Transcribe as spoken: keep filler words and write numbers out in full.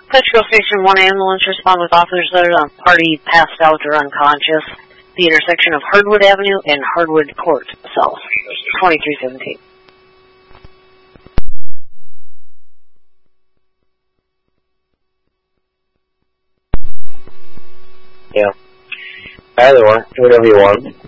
Petro Station one ambulance respond with officers on party passed out or unconscious. The intersection of Hardwood Avenue and Hardwood Court South. twenty-three seventeen. Yeah. Either one. Whatever you want.